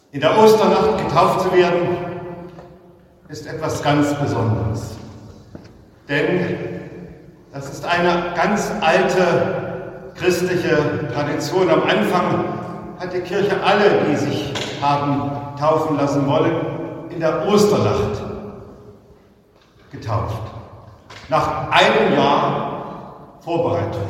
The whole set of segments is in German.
In der Osternacht getauft zu werden, ist etwas ganz Besonderes. Denn das ist eine ganz alte christliche Tradition. Am Anfang hat die Kirche alle, die sich haben taufen lassen wollen, in der Osternacht getauft. Nach einem Jahr Vorbereitung.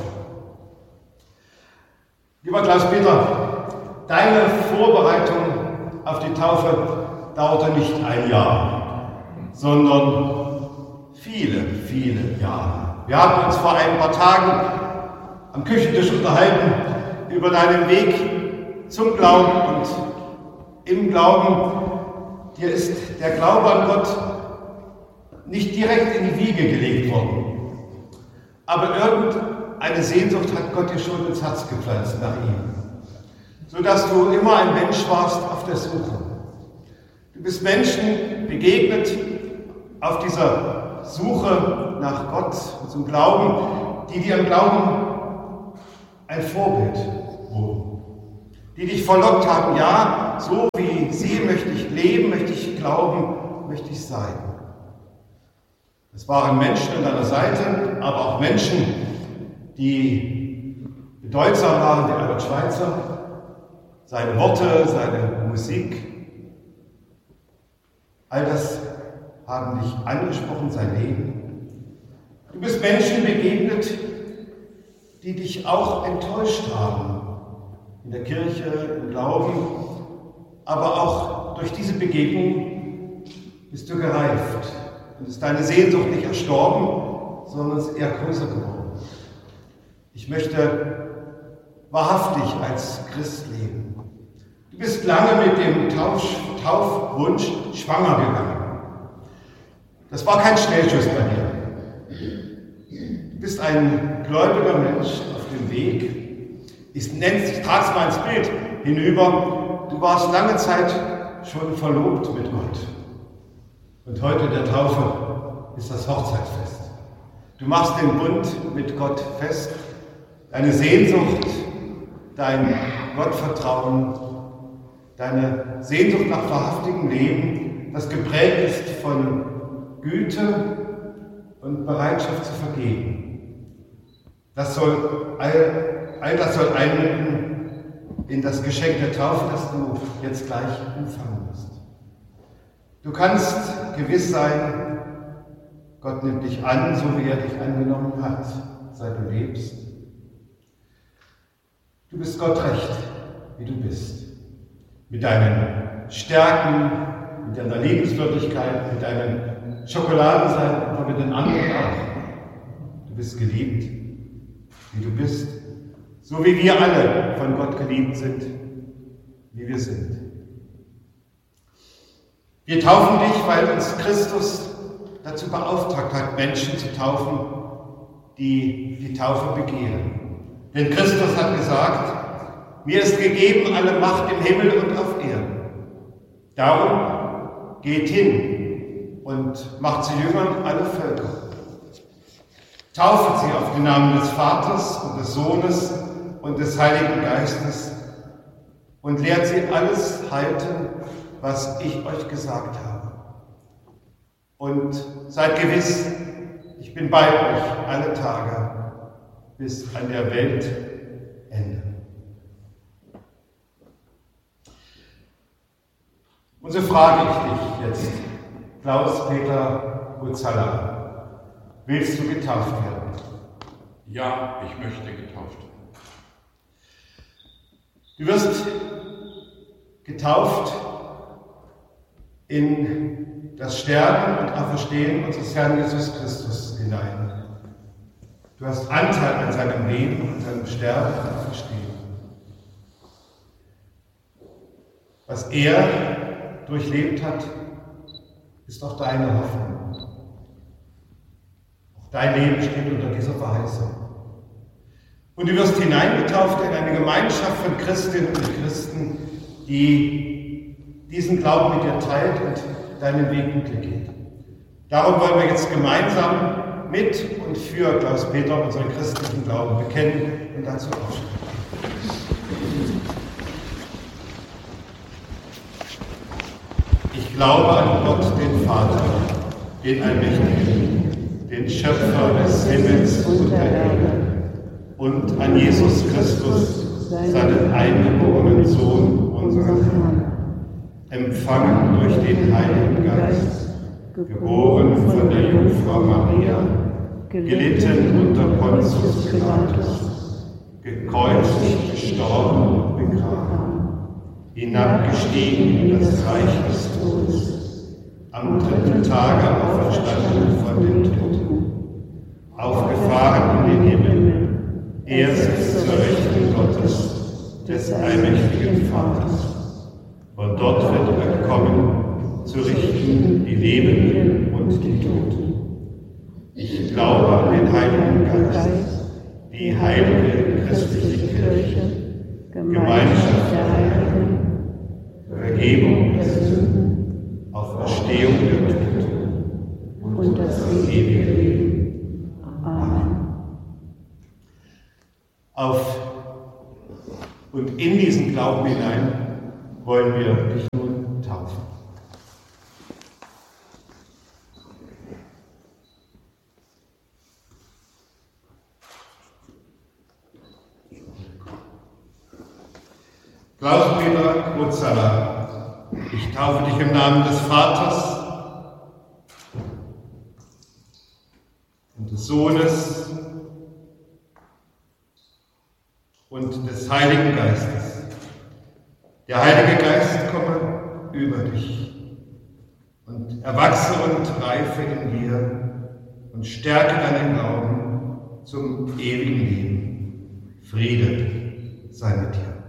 Lieber Klaus-Peter, deine Vorbereitung auf die Taufe dauerte nicht ein Jahr, sondern viele, viele Jahre. Wir haben uns vor ein paar Tagen am Küchentisch unterhalten über deinen Weg zum Glauben und im Glauben. Dir ist der Glaube an Gott nicht direkt in die Wiege gelegt worden, aber irgendeine Sehnsucht hat Gott dir schon ins Herz gepflanzt nach ihm, sodass du immer ein Mensch warst auf der Suche. Du bist Menschen begegnet auf dieser Suche nach Gott und zum Glauben, die dir im Glauben ein Vorbild wurden, die dich verlockt haben, ja, so wie sie möchte ich leben, möchte ich glauben, möchte ich sein. Es waren Menschen an deiner Seite, aber auch Menschen, die bedeutsam waren, wie Albert Schweitzer, seine Worte, seine Musik. All das haben dich angesprochen, sein Leben. Du bist Menschen begegnet, die dich auch enttäuscht haben, in der Kirche, im Glauben, aber auch durch diese Begegnung bist du gereift. Und ist deine Sehnsucht nicht erstorben, sondern ist eher größer geworden. Ich möchte wahrhaftig als Christ leben. Du bist lange mit dem Taufwunsch schwanger gegangen. Das war kein Schnellschuss bei dir. Du bist ein gläubiger Mensch auf dem Weg. Ich trage es mal ins Bild hinüber. Du warst lange Zeit schon verlobt mit Gott. Und heute in der Taufe ist das Hochzeitsfest. Du machst den Bund mit Gott fest. Deine Sehnsucht, dein Gottvertrauen, deine Sehnsucht nach wahrhaftigem Leben, das geprägt ist von Güte und Bereitschaft zu vergeben. Das soll all das soll einmünden in das Geschenk der Taufe, das du jetzt gleich empfangen wirst. Du kannst gewiss sein, Gott nimmt dich an, so wie er dich angenommen hat, seit du lebst. Du bist Gott recht, wie du bist. Mit deinen Stärken, mit deiner Liebenswürdigkeit, mit deinem Schokoladensein, aber mit den anderen auch. Du bist geliebt, wie du bist, so wie wir alle von Gott geliebt sind, wie wir sind. Wir taufen dich, weil uns Christus dazu beauftragt hat, Menschen zu taufen, die die Taufe begehren. Denn Christus hat gesagt, mir ist gegeben alle Macht im Himmel und auf Erden. Darum geht hin und macht zu Jüngern alle Völker. Taufet sie auf den Namen des Vaters und des Sohnes und des Heiligen Geistes und lehrt sie alles halten, was ich euch gesagt habe. Und seid gewiss, ich bin bei euch alle Tage bis an der Weltende. Und so frage ich dich jetzt, Klaus-Peter Gutzala, willst du getauft werden? Ja, ich möchte getauft werden. Du wirst getauft in das Sterben und Auferstehen unseres Herrn Jesus Christus hinein. Du hast Anteil an seinem Leben und seinem Sterben und Auferstehen. Was er durchlebt hat, ist auch deine Hoffnung. Auch dein Leben steht unter dieser Verheißung. Und du wirst hineingetauft in eine Gemeinschaft von Christinnen und Christen, die diesen Glauben mit dir teilt und deinen Weg mit dir geht. Darum wollen wir jetzt gemeinsam mit und für Klaus-Peter unseren christlichen Glauben bekennen und dazu aufstehen. glaube an Gott, den Vater, den Allmächtigen, den Schöpfer des Himmels und der Erde, und an Jesus Christus, seinen eingeborenen Sohn, unseren Herrn, empfangen durch den Heiligen Geist, geboren von der Jungfrau Maria, gelitten unter Pontius Pilatus, gekreuzigt, gestorben und begraben, hinabgestiegen in das Reich des Todes, am dritten Tage auferstanden von den Toten, aufgefahren in den Himmel, er sitzt zur Rechten Gottes, des allmächtigen Vaters. Von dort wird er kommen, zu richten die Lebenden und die Toten. Ich glaube an den Heiligen Geist, die heilige christliche Kirche, Gemeinschaft der Heiligen, Vergebung der Sünden, Auferstehung der Toten und das ewige Leben. Amen. Auf und in diesen Glauben hinein wollen wir dich nun taufen. Klaus-Peter Kruzala, ich taufe dich im Namen des Vaters und des Sohnes und des Heiligen Geistes. Der Heilige Geist komme über dich und erwachse und reife in dir und stärke deinen Glauben zum ewigen Leben. Friede sei mit dir.